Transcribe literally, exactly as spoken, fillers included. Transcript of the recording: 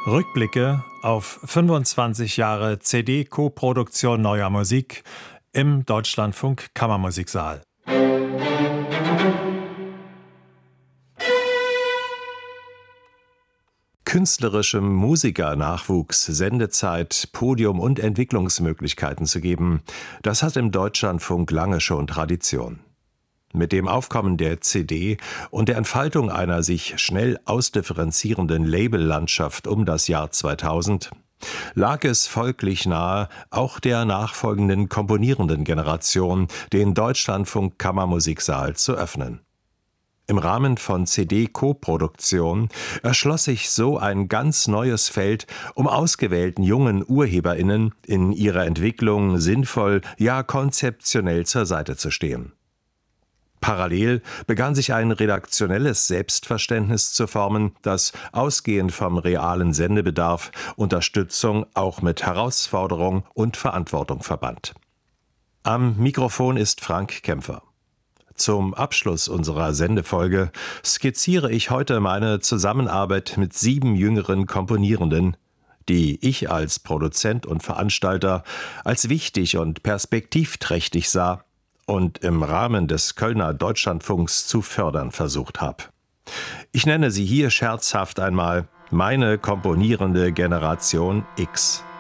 Rückblicke auf fünfundzwanzig Jahre C D-Koproduktion neuer Musik im Deutschlandfunk Kammermusiksaal. Künstlerischem Musikernachwuchs Sendezeit, Podium und Entwicklungsmöglichkeiten zu geben, das hat im Deutschlandfunk lange schon Tradition. Mit dem Aufkommen der C D und der Entfaltung einer sich schnell ausdifferenzierenden Labellandschaft um das Jahr zweitausend lag es folglich nahe, auch der nachfolgenden komponierenden Generation den Deutschlandfunk Kammermusiksaal zu öffnen. Im Rahmen von C D-Koproduktion erschloss sich so ein ganz neues Feld, um ausgewählten jungen UrheberInnen in ihrer Entwicklung sinnvoll, ja konzeptionell zur Seite zu stehen. Parallel begann sich ein redaktionelles Selbstverständnis zu formen, das ausgehend vom realen Sendebedarf Unterstützung auch mit Herausforderung und Verantwortung verband. Am Mikrofon ist Frank Kämpfer. Zum Abschluss unserer Sendefolge skizziere ich heute meine Zusammenarbeit mit sieben jüngeren Komponierenden, die ich als Produzent und Veranstalter als wichtig und perspektivträchtig sah und im Rahmen des Kölner Deutschlandfunks zu fördern versucht habe. Ich nenne sie hier scherzhaft einmal meine komponierende Generation X.